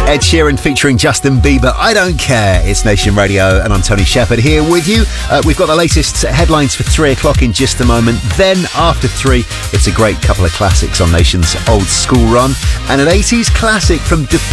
Ed Sheeran featuring Justin Bieber, I Don't Care. It's Nation Radio and I'm Tony Shepherd here with you. We've got the latest headlines for 3 o'clock in just a moment. Then after 3, it's a great couple of classics on Nation's Old School Run and an 80s classic from